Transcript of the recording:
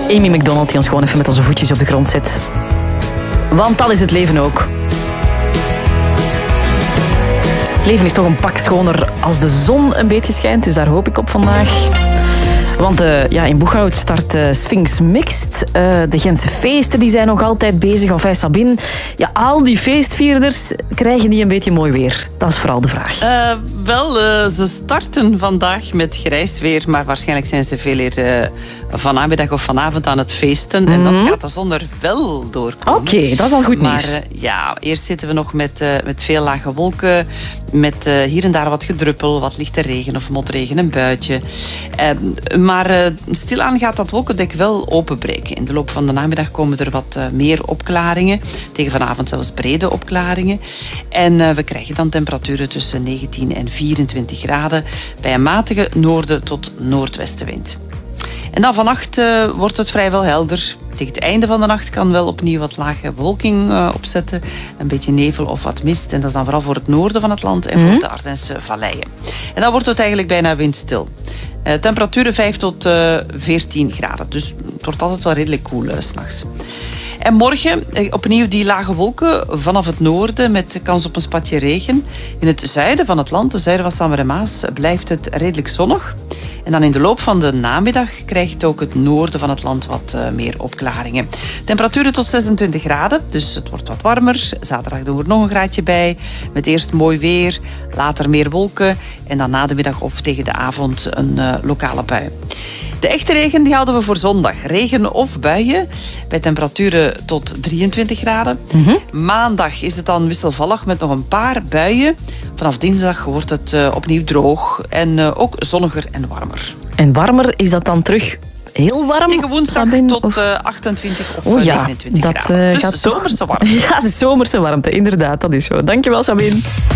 Amy Macdonald die ons gewoon even met onze voetjes op de grond zet. Want dat is het leven ook. Het leven is toch een pak schoner als de zon een beetje schijnt, dus daar hoop ik op vandaag. Want in Boeghout start Sphinx Mixed. De Gentse feesten die zijn nog altijd bezig. Of Sabine, al die feestvierders, krijgen die een beetje mooi weer? Dat is vooral de vraag. Ze starten vandaag met grijs weer, maar waarschijnlijk zijn ze veel eer vanmiddag of vanavond aan het feesten. En dat gaat de zon er wel doorkomen. Oké, dat is al goed nieuws. Maar eerst zitten we nog met veel lage wolken, met hier en daar wat gedruppel, wat lichte regen of motregen, een buitje. Maar stilaan gaat dat wolkendek wel openbreken. In de loop van de namiddag komen er wat meer opklaringen. Tegen vanavond zelfs brede opklaringen. En we krijgen dan temperaturen tussen 19 en 24 graden bij een matige noorden tot noordwestenwind. En dan vannacht wordt het vrijwel helder. Tegen het einde van de nacht kan wel opnieuw wat lage bewolking opzetten. Een beetje nevel of wat mist. En dat is dan vooral voor het noorden van het land en voor de Ardense valleien. En dan wordt het eigenlijk bijna windstil. Temperaturen 5 tot 14 graden. Dus het wordt altijd wel redelijk koel 's nachts. En morgen opnieuw die lage wolken vanaf het noorden met kans op een spatje regen. In het zuiden van het land, het zuiden van Sammer en Maas, blijft het redelijk zonnig. En dan in de loop van de namiddag krijgt ook het noorden van het land wat meer opklaringen. Temperaturen tot 26 graden, dus het wordt wat warmer. Zaterdag doen we er nog een graadje bij. Met eerst mooi weer, later meer wolken. En dan na de middag of tegen de avond een lokale bui. De echte regen die houden we voor zondag. Regen of buien bij temperaturen tot 23 graden. Maandag is het dan wisselvallig met nog een paar buien. Vanaf dinsdag wordt het opnieuw droog en ook zonniger en warmer. En warmer, is dat dan terug heel warm? Tegen woensdag tot 28 of 29 graden. Dus zomerse warmte. Ja, de zomerse warmte, inderdaad. Dat is zo. Dankjewel, Sabine.